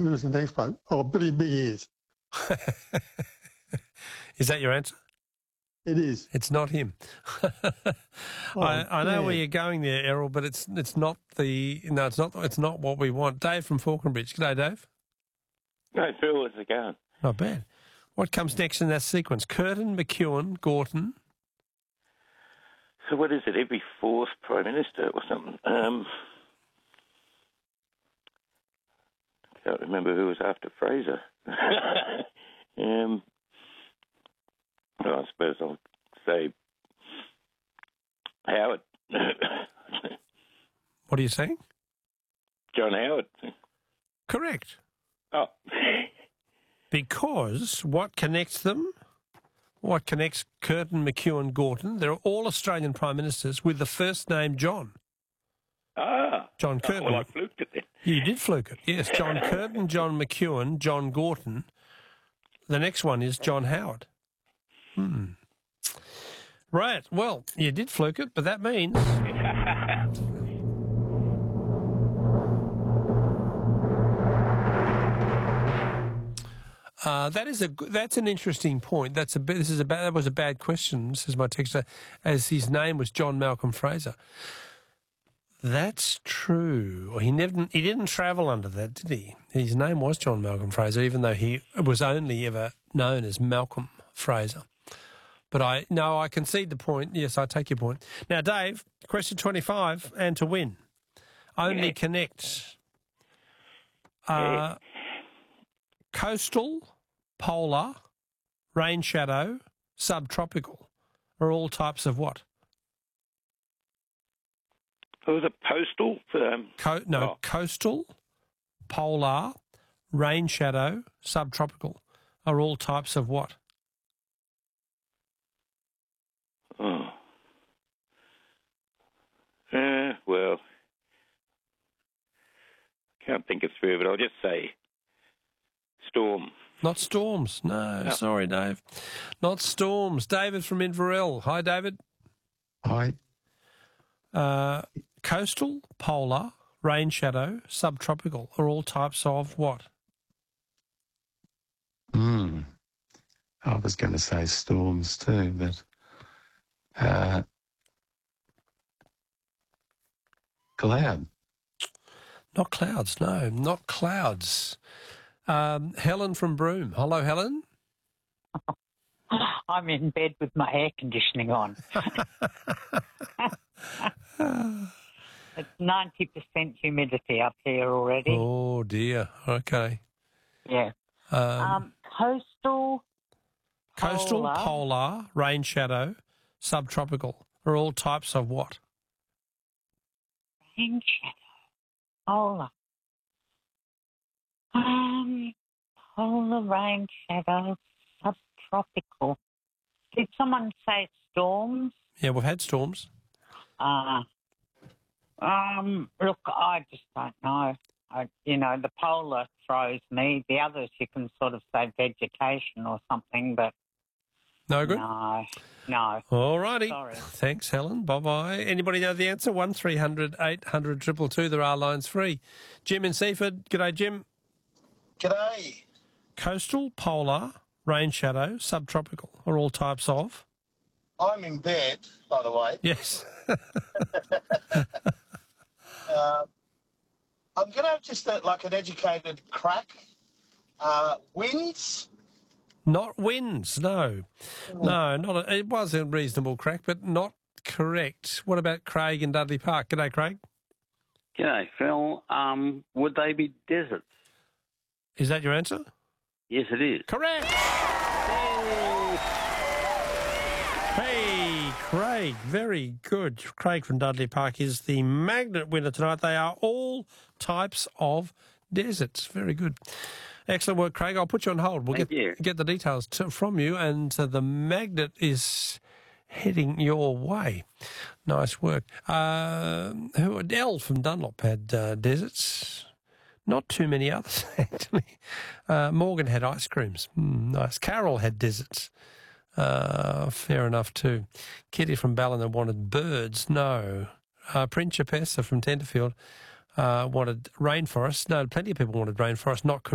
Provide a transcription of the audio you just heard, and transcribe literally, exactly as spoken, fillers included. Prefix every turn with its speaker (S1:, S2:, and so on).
S1: Who's the next bloke? Oh, Billy Big Ears.
S2: Is that your answer?
S1: It is.
S2: It's not him.
S1: Oh,
S2: I, I know
S1: man.
S2: where you're going there, Errol, but it's it's not the no, it's not it's not what we want. Dave from Falconbridge. G'day, Dave.
S3: No, Phil, how's it going?
S2: Not bad. What comes next in that sequence? Curtin, McEwen, Gorton.
S3: So what is it, every fourth Prime Minister or something? Um, I can't remember who was after Fraser. um, well, I suppose I'll say Howard.
S2: What are you saying?
S3: John Howard.
S2: Correct.
S3: Oh.
S2: Because what connects them? What connects Curtin, McEwen, Gorton? They're all Australian Prime Ministers with the first name John.
S3: Ah.
S2: John
S3: Oh,
S2: Curtin.
S3: well, I fluked it then.
S2: You did fluke it. Yes, John Curtin, John McEwen, John Gorton. The next one is John Howard. Hmm. Right. Well, you did fluke it, but that means... Uh, that is a that's an interesting point. That's a this is a bad, that was a bad question. This is my texter, as his name was John Malcolm Fraser. That's true. He never he didn't travel under that, did he? His name was John Malcolm Fraser, even though he was only ever known as Malcolm Fraser. But I no, I concede the point. Yes, I take your point. Now, Dave, question twenty-five, and to win, only
S3: Yeah.
S2: connect uh,
S3: Yeah.
S2: coastal, polar, rain shadow, subtropical are all types of what?
S3: What was it, postal? Um,
S2: Co- no,
S3: oh.
S2: coastal, polar, rain shadow, subtropical are all types of what?
S3: Oh. Uh, well, I can't think it through, but I'll just say storm.
S2: Not storms. No,
S3: No.
S2: sorry, Dave. Not storms. David from Inverell. Hi, David.
S1: Hi.
S2: Uh, coastal, polar, rain shadow, subtropical are all types of what?
S4: Hmm. I was going to say storms too, but uh, cloud.
S2: Not clouds, no, not clouds. Um, Helen from Broome. Hello, Helen.
S5: I'm in bed with my air conditioning on. It's ninety percent humidity up here already.
S2: Oh, dear. Okay.
S5: Yeah.
S2: Um,
S5: Um, coastal,
S2: coastal,
S5: polar.
S2: polar, rain shadow, subtropical are all types of what?
S5: rain shadow, polar. Um, polar, rain shadow, subtropical. Did someone say storms?
S2: Yeah, we've had storms.
S5: Uh, um, look, I just don't know. I, you know, the polar throws me. The others you can sort of say vegetation or something, but
S2: No good?
S5: no, no.
S2: All righty.
S5: Sorry.
S2: Thanks, Helen. Bye-bye. Anybody know the answer? one three hundred eight hundred two two two. There are lines free. Jim in Seaford. G'day, Jim.
S6: G'day.
S2: Coastal, polar, rain shadow, subtropical are all types of...
S6: I'm in bed, by the way.
S2: Yes.
S6: Uh, I'm going to have just a, like an educated crack. Uh, winds?
S2: Not winds, no. No, not a, it was a reasonable crack, but not correct. What about Craig in Dudley Park? G'day, Craig.
S7: G'day, Phil. Um, would they be deserts?
S2: Is that your answer?
S7: Yes, it is.
S2: Correct! Hey, Craig, very good. Craig from Dudley Park is the magnet winner tonight. They are all types of deserts. Very good. Excellent work, Craig. I'll put you on hold. We'll
S7: Thank
S2: get
S7: you.
S2: get the details to, from you, and uh, the magnet is heading your way. Nice work. Uh, who Del from Dunlop had uh, deserts. Not too many others, actually. Uh, Morgan had ice creams. Mm, nice. Carol had deserts. Uh, fair enough, too. Kitty from Ballina wanted birds. No. Uh, Principessa from Tenterfield uh, wanted rainforest. No, plenty of people wanted rainforest, not